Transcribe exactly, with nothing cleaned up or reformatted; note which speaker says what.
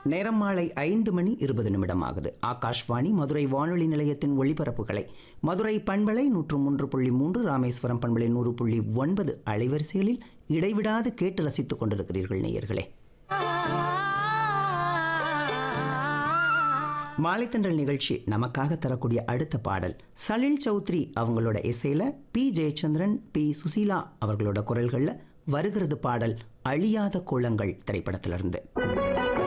Speaker 1: நேரம் மாலை ஐந்து மணி இருபது நிமிடம் ஆகுது. ஆகாஷ்வாணி மதுரை வானொலி நிலையத்தின் ஒளிபரப்புகளை மதுரை பண்பலை நூற்று மூன்று புள்ளி மூன்று, ராமேஸ்வரம் பண்பலை நூறு புள்ளி ஒன்பது அலைவரிசைகளில் இடைவிடாது கேட்டு ரசித்துக் கொண்டிருக்கிறீர்கள் நேயர்களே. மாலைத்தண்டல் நிகழ்ச்சி நமக்காக தரக்கூடிய அடுத்த பாடல் சலில் சௌத்ரி அவங்களோட இசையில பி ஜெயச்சந்திரன், பி சுசீலா அவர்களோட குரல்களில் வருகிறது. பாடல் அழியாத கோலங்கள் திரைப்படத்திலிருந்து.